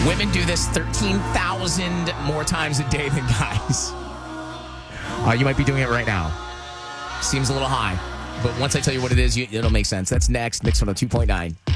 Women do this 13,000 more times a day than guys. You might be doing it right now. Seems a little high. But once I tell you what it is, it'll make sense. That's next. Mix 102.9.